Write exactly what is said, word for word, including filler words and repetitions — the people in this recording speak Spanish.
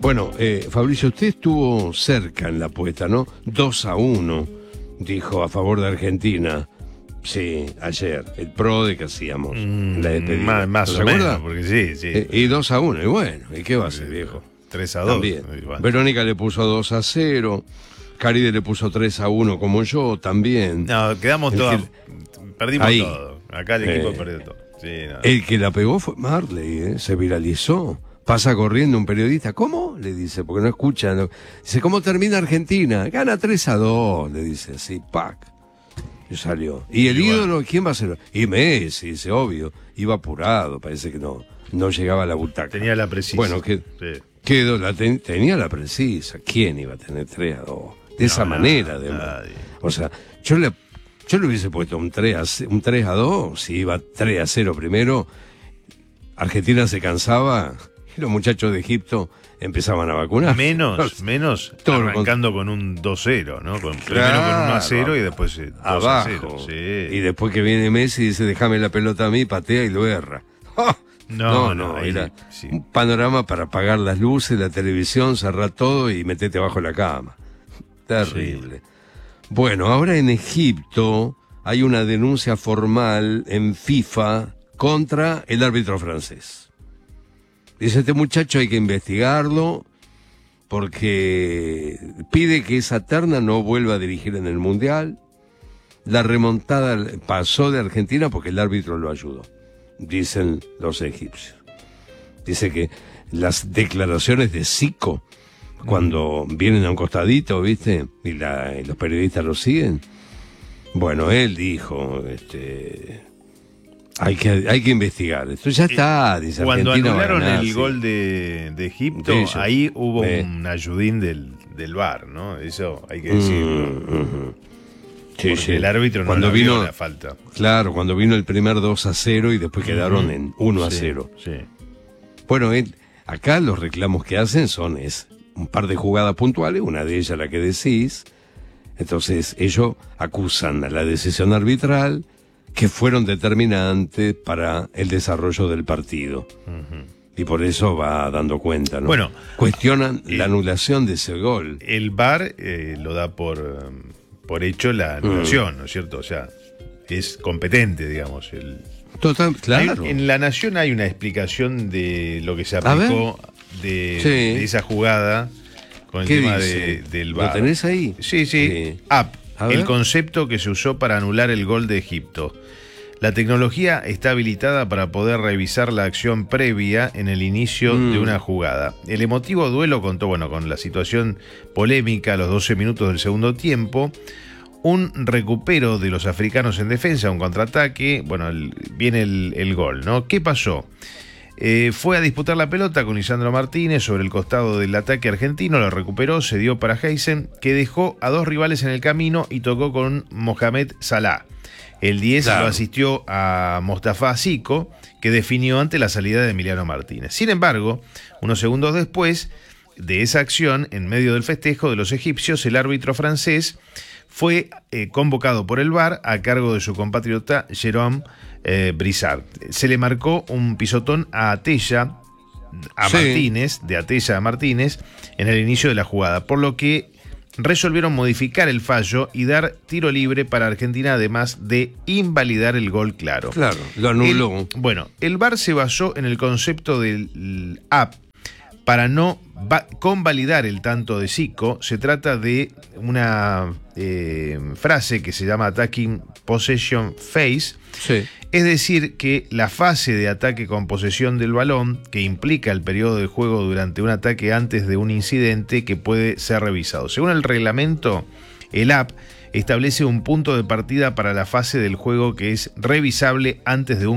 Bueno, eh, Fabricio, usted estuvo cerca en la apuesta, ¿no? dos a uno, dijo, a favor de Argentina. Sí, ayer, el pro de que hacíamos Mm, la despedida. más más ¿Se o menos, acuerda? porque sí, sí. Eh, y dos a uno, y bueno, ¿y qué va a hacer, viejo? tres a dos. También. Verónica le puso dos a cero, Caride le puso tres a uno como yo también. No, quedamos El todos. que- Perdimos Ahí. todo. Acá el equipo Eh. perdió todo. Sí, no. El que la pegó fue Marley, ¿eh? Se viralizó. Pasa corriendo un periodista. ¿Cómo? Le dice, porque no escucha. No. Dice, ¿cómo termina Argentina? Gana tres a dos, le dice así, pac. Y salió. ¿Y el Y bueno. ídolo quién va a ser? Y Messi, dice, obvio. Iba apurado, parece que no, no llegaba a la butaca. Tenía la precisa. Bueno, que, Sí. quedó, la ten- tenía la precisa. ¿Quién iba a tener tres a dos? De esa No, manera, nadie, además. nadie. O sea, yo le, yo le hubiese puesto un tres a, ce- un tres a dos, si iba tres a cero primero, Argentina se cansaba y los muchachos de Egipto empezaban a vacunar. Menos, menos Todo lo arrancando con un dos cero, ¿no? Con, primero Claro. con uno a cero y después eh, dos a Abajo. cero. Sí. Y después que viene Messi dice, déjame la pelota a mí, patea y lo erra. ¡Ah! No, No, no, no, ahí era sí. un panorama para apagar las luces, la televisión, cerrar todo y meterte bajo la cama. Terrible. Bueno, ahora en Egipto hay una denuncia formal en FIFA contra el árbitro francés. Dice, este muchacho hay que investigarlo porque pide que esa terna no vuelva a dirigir en el Mundial. La remontada pasó de Argentina porque el árbitro lo ayudó, dicen los egipcios. Dice que las declaraciones de Zico, cuando vienen a un costadito, ¿viste? Y, la, y los periodistas lo siguen. Bueno, él dijo, este, hay que hay que investigar. Esto ya está, dice Cuando Argentina va a anularon ganar, el sí. gol de, de Egipto, De ellos. ahí hubo Eh. un ayudín del, del V A R, ¿no? Eso hay que decirlo. Mm, ujú. Sí, Porque sí. el árbitro no Cuando la vio vino, la falta. claro, cuando vino el primer dos a cero y después quedaron Ujú. en uno a Sí, cero. Sí. Bueno, él, acá los reclamos que hacen son es un par de jugadas puntuales, una de ellas la que decís. Entonces ellos acusan a la decisión arbitral que fueron determinantes para el desarrollo del partido. Ujú. Y por eso va dando cuenta, ¿no? Bueno, cuestionan eh, la anulación de ese gol. El V A R eh, lo da por, um, por hecho la anulación, ¿no es cierto? O sea, es competente, digamos. El... Total, claro. Hay- en La Nación hay una explicación de lo que se A aplicó de, Sí. de esa jugada con el ¿Qué tema dice? de, del ¿Lo V A R. tenés ahí? Sí, sí. Sí. App, A ver. el concepto que se usó para anular el gol de Egipto. La tecnología está habilitada para poder revisar la acción previa en el inicio Mm. de una jugada. El emotivo duelo contó, bueno, con la situación polémica a los doce minutos del segundo tiempo. Un recupero de los africanos en defensa, un contraataque. Bueno, el- viene el, el gol, ¿no? ¿Qué pasó? Eh, fue a disputar la pelota con Lisandro Martínez sobre el costado del ataque argentino, lo recuperó, se dio para Heisen, que dejó a dos rivales en el camino y tocó con Mohamed Salah. El diez Claro. lo asistió a Mostafa Zico, que definió ante la salida de Emiliano Martínez. Sin embargo, unos segundos después de esa acción, en medio del festejo de los egipcios, el árbitro francés fue eh, convocado por el V A R a cargo de su compatriota Jérôme eh, Brissard. Se le marcó un pisotón a Atella, a Sí. Martínez, de Atella a Martínez, en el inicio de la jugada, por lo que resolvieron modificar el fallo y dar tiro libre para Argentina, además de invalidar el gol claro. Claro, lo anuló. El- bueno, el V A R se basó en el concepto del app para no va- convalidar el tanto de Zico. Se trata de una eh, frase que se llama Attacking Possession Phase, Sí. es decir, que la fase de ataque con posesión del balón, que implica el periodo de juego durante un ataque antes de un incidente que puede ser revisado. Según el reglamento, el app establece un punto de partida para la fase del juego que es revisable antes de un